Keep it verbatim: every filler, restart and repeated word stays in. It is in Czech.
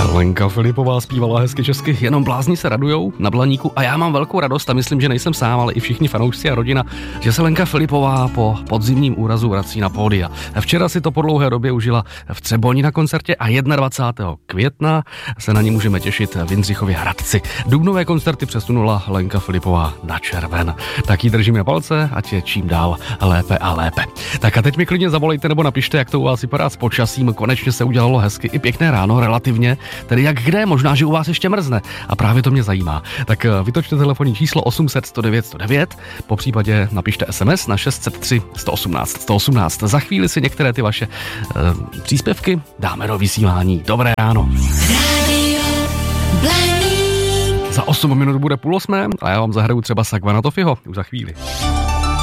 Lenka Filipová zpívala hezky česky Jenom blázni se radujou na Blaníku a já mám velkou radost a myslím, že nejsem sám, ale i všichni fanoušci a rodina, že se Lenka Filipová po podzimním úrazu vrací na pódia. Včera si to po dlouhé době užila v Třeboni na koncertě a dvacátého prvního května se na ní můžeme těšit v Jindřichově Hradci. Dubnové koncerty přesunula Lenka Filipová na červen. Tak jí držíme palce, ať je čím dál lépe a lépe. Tak a teď mi klidně zavolejte nebo napište, jak to u vás vypadá s počasím. Konečně se udělalo hezky i pěkné ráno, relativně. Tedy jak kde, možná, že u vás ještě mrzne. A právě to mě zajímá. Tak vytočte telefonní číslo osm set sto devět sto devět, po případě napište es em es na šest set tři sto osmnáct sto osmnáct. Za chvíli si některé ty vaše uh, příspěvky dáme do vysílání. Dobré ráno. Za osm minut bude půl osmé a já vám zahraju třeba Sagvana Tofiho už za chvíli.